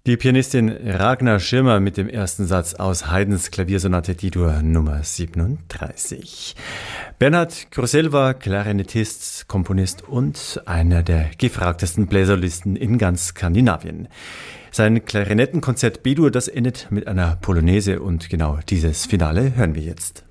Die Pianistin Ragnar Schirmer mit dem ersten Satz aus Haydns Klaviersonate D-Dur Nummer 37. Bernhard Krusell war Klarinettist, Komponist und einer der gefragtesten Bläserlisten in ganz Skandinavien. Sein Klarinettenkonzert B-Dur, das endet mit einer Polonaise und genau dieses Finale hören wir jetzt.